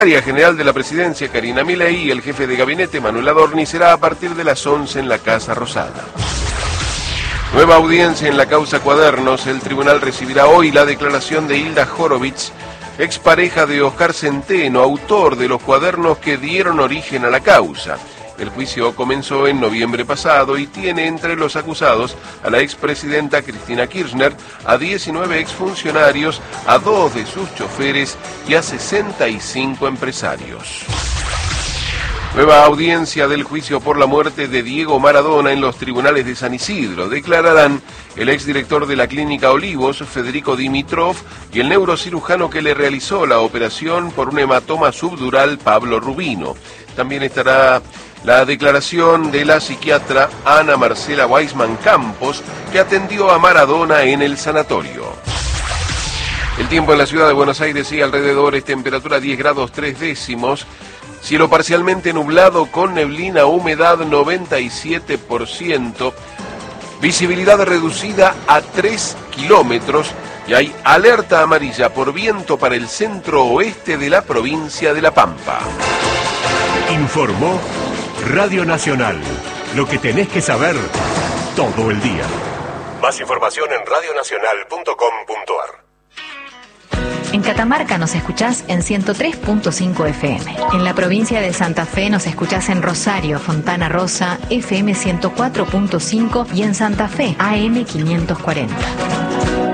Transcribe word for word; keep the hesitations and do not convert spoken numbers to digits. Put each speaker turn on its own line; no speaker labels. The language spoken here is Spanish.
La general de la presidencia, Karina Milei, y el jefe de gabinete, Manuel Adorni, será a partir de las once en la Casa Rosada. Nueva audiencia en la causa Cuadernos. El tribunal recibirá hoy la declaración de Hilda Horowitz, expareja de Oscar Centeno, autor de los cuadernos que dieron origen a la causa. El juicio comenzó en noviembre pasado y tiene entre los acusados a la expresidenta Cristina Kirchner, a diecinueve exfuncionarios, a dos de sus choferes y a sesenta y cinco empresarios. Nueva audiencia del juicio por la muerte de Diego Maradona en los tribunales de San Isidro. Declararán el exdirector de la Clínica Olivos, Federico Dimitrov, y el neurocirujano que le realizó la operación por un hematoma subdural, Pablo Rubino. También estará la declaración de la psiquiatra Ana Marcela Weisman Campos, que atendió a Maradona en el sanatorio. El tiempo en la ciudad de Buenos Aires y alrededores, temperatura diez grados tres décimos, cielo parcialmente nublado con neblina, humedad noventa y siete por ciento, visibilidad reducida a tres kilómetros y hay alerta amarilla por viento para el centro oeste de la provincia de La Pampa.
Informó Radio Nacional, lo que tenés que saber todo el día. Más información en radio nacional punto com punto a r.
En Catamarca nos escuchás en ciento tres punto cinco F M. En la provincia de Santa Fe nos escuchás en Rosario, Fontana Rosa, F M ciento cuatro punto cinco y en Santa Fe, A M quinientos cuarenta.